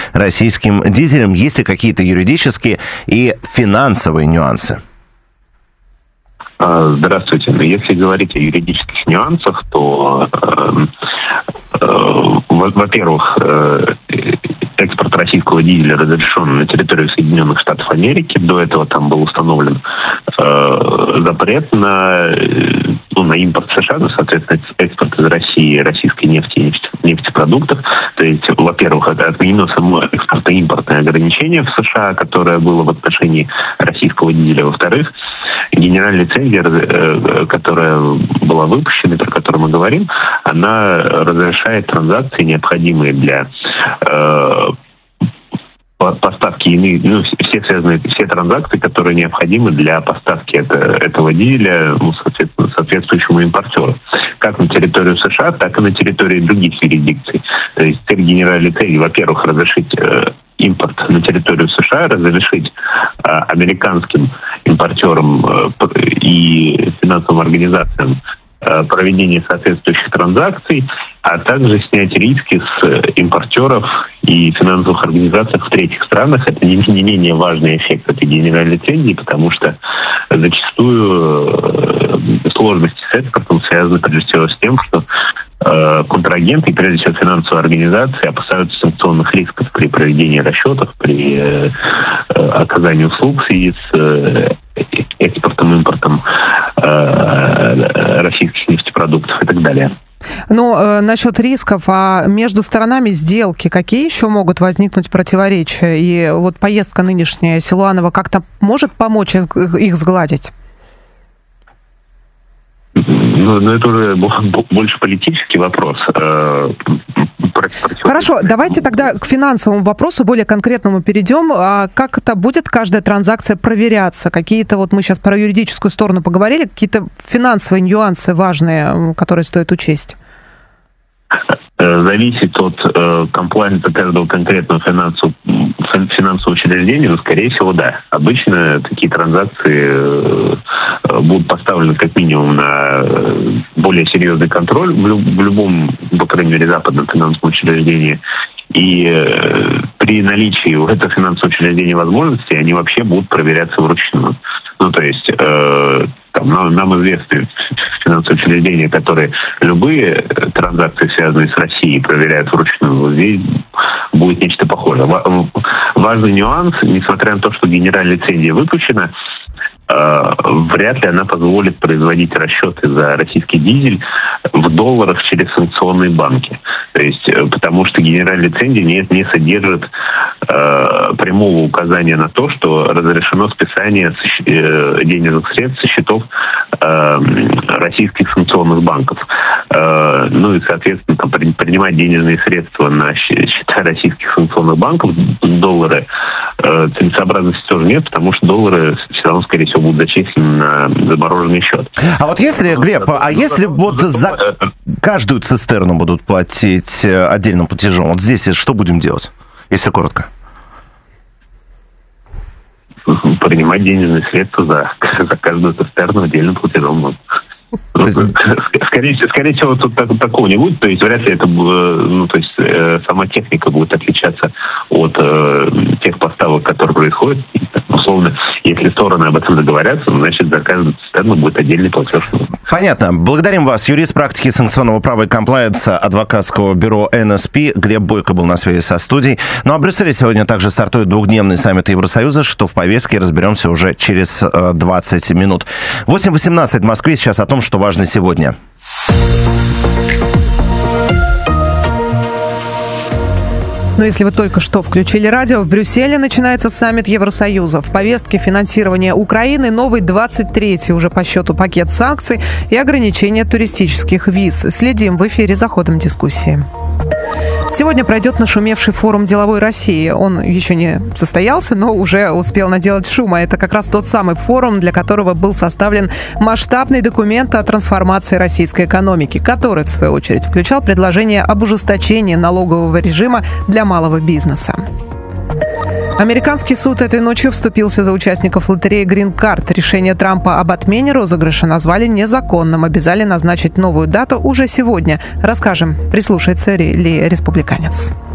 российским дизелем? Есть ли какие-то юридические и финансовые нюансы? Здравствуйте. Если говорить о юридических нюансах, то, во-первых, экспорт российского дизеля разрешен на территории Соединенных Штатов Америки. До этого там был установлен запрет на импорт США, соответственно, экспорт из России российской нефти и нефтепродуктов. То есть, во-первых, отменено само экспортно-импортное ограничение в США, которое было в отношении российского дизеля. Во-вторых, генеральная лицензия, которая была выпущена, про которую мы говорим, она разрешает транзакции, необходимые для поставки все транзакции, которые необходимы для поставки этого дизеля соответствующему импортеру. Как на территорию США, так и на территории других юрисдикций. То есть цель генеральной лицензии, во-первых, разрешить импорт на территорию США, разрешить американским импортерам и финансовым организациям проведение соответствующих транзакций, а также снять риски с импортеров и финансовых организаций в третьих странах. Это не менее важный эффект этой генеральной лицензии, потому что зачастую сложности с экспортом связаны прежде всего с тем, что контрагенты и прежде всего финансовые организации опасаются санкционных рисков при проведении расчетов, при оказании услуг в связи с экспортом, импортом российских нефтепродуктов и так далее. Ну, насчет рисков, а между сторонами сделки какие еще могут возникнуть противоречия? И вот поездка нынешняя Силуанова как-то может помочь их сгладить? Ну, это уже больше политический вопрос. Хорошо, давайте тогда к финансовому вопросу более конкретному перейдем. А как это будет каждая транзакция проверяться? Какие-то, вот мы сейчас про юридическую сторону поговорили, какие-то финансовые нюансы важные, которые стоит учесть? Зависит от комплайнса каждого конкретного финансового учреждения, но, скорее всего, да. Обычно такие транзакции будут поставлены как минимум на более серьезный контроль в любом, по крайней мере, западном финансовом учреждении. И при наличии у этого финансового учреждения возможностей они вообще будут проверяться вручную. Ну, то есть нам известны финансовые учреждения, которые любые транзакции, связанные с Россией, проверяют вручную. Здесь будет нечто похожее. Важный нюанс, несмотря на то, что генеральная лицензия выпущена, вряд ли она позволит производить расчеты за российский дизель в долларах через санкционные банки. То есть, потому что генеральная лицензия не содержит прямого указания на то, что разрешено списание денежных средств со счетов российских санкционных банков. Ну и, соответственно, принимать денежные средства на счета российских санкционных банков, доллары, целесообразности тоже нет, потому что доллары все равно, скорее всего, будут зачислены на замороженный счет. А вот если, Глеб, если вот за каждую цистерну будут платить отдельным платежом, вот здесь что будем делать, если коротко? Принимать денежные средства за каждую цистерну отдельным платежом. Скорее всего, тут такого не будет. То есть вряд ли это сама техника будет отличаться от тех поставок, которые происходят. Условно, если стороны об этом договорятся, значит, за каждую цистерну будет отдельный платеж. Понятно. Благодарим вас. Юрист практики санкционного права и комплаенса адвокатского бюро НСП Глеб Бойко был на связи со студией. Ну а в Брюсселе сегодня также стартует двухдневный саммит Евросоюза, что в повестке разберемся уже через 20 минут. 8:18 в Москве. Сейчас о том, что важно сегодня. Но если вы только что включили радио, в Брюсселе начинается саммит Евросоюза. В повестке финансирования Украины новый 23-й уже по счету пакет санкций и ограничения туристических виз. Следим в эфире за ходом дискуссии. Сегодня пройдет нашумевший форум «Деловой России». Он еще не состоялся, но уже успел наделать шума. Это как раз тот самый форум, для которого был составлен масштабный документ о трансформации российской экономики, который, в свою очередь, включал предложение об ужесточении налогового режима для малого бизнеса. Американский суд этой ночью вступился за участников лотереи Green Card. Решение Трампа об отмене розыгрыша назвали незаконным. Обязали назначить новую дату уже сегодня. Расскажем, прислушается ли республиканец.